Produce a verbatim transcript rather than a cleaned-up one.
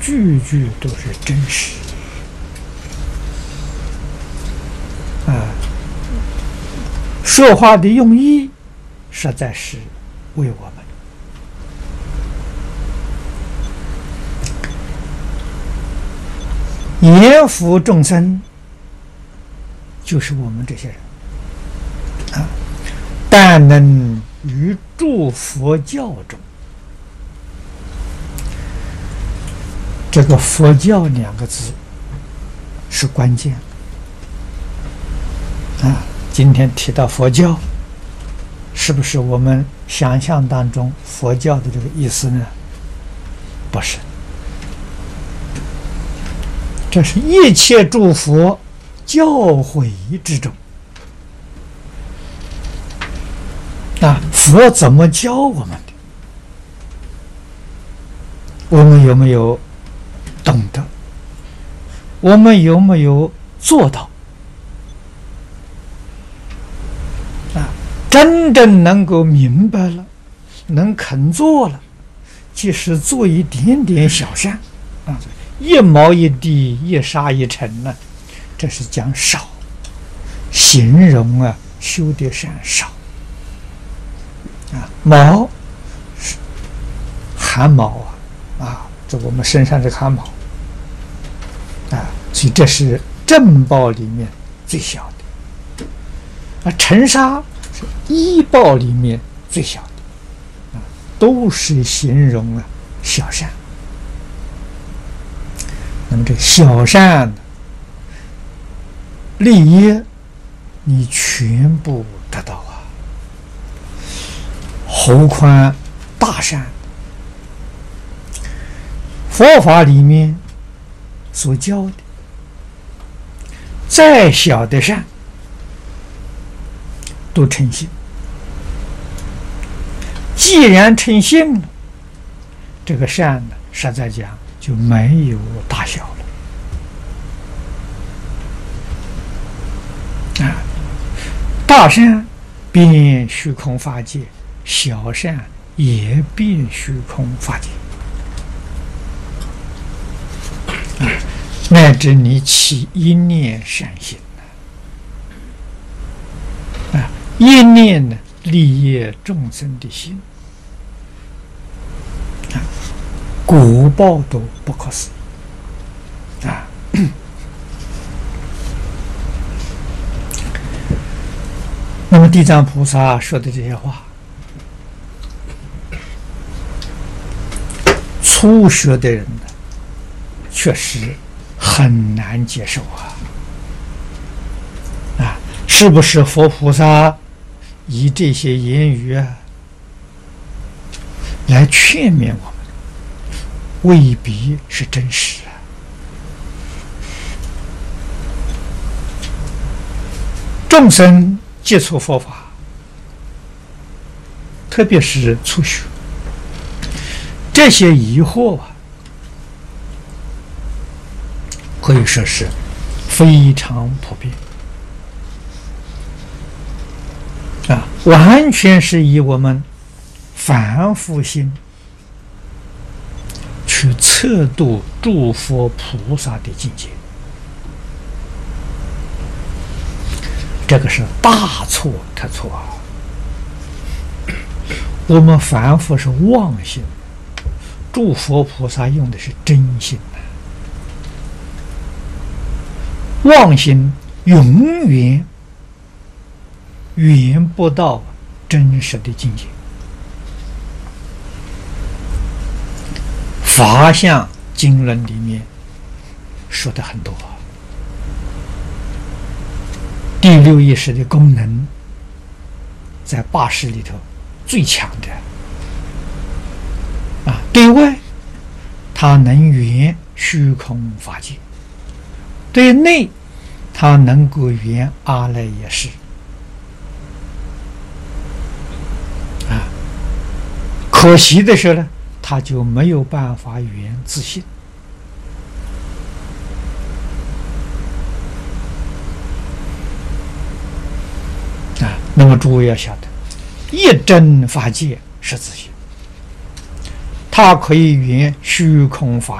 句句都是真实啊！说话的用意，实在是为我们言福众生，就是我们这些人啊，但能于诸佛教中。这个佛教两个字是关键啊！今天提到佛教，是不是我们想象当中佛教的这个意思呢？不是，这是一切诸佛教诲之中啊！佛怎么教我们的？我们有没有懂得？我们有没有做到？啊，真正能够明白了，能肯做了，即使做一点点小善，啊，一毛一滴，一沙一尘呢，这是讲少，形容啊，修的善少。啊，毛是汗毛啊，啊，这我们身上这汗毛。啊，所以这是正报里面最小的，啊，尘沙是依报里面最小的，啊，都是形容啊小善。那么这个小善利益，你全部得到啊，何况大善？佛法里面所教的，再小的善都成性。既然成性了，这个善呢，实在讲就没有大小了。啊，大善变虚空法界，小善也变虚空法界。乃至你起一念善心啊，一念呢利益众生的心啊，果报都不可思议啊。那么地藏菩萨说的这些话，初学的人呢，确实很难接受啊！啊，是不是佛菩萨以这些言语啊来劝勉我们，未必是真实啊！众生接触佛法，特别是初学，这些疑惑啊，可以说是非常普遍啊，完全是以我们凡夫心去测度诸佛菩萨的境界，这个是大错特错啊！我们凡夫是妄心，诸佛菩萨用的是真心。妄心永远圆不到真实的境界。法相经论里面说的很多，第六意识的功能在八识里头最强的啊，对外它能圆虚空法界，对内，它能够圆阿赖耶识啊。可惜的是呢，它就没有办法圆自性啊。那么诸位要晓得，一真法界是自性，它可以圆虚空法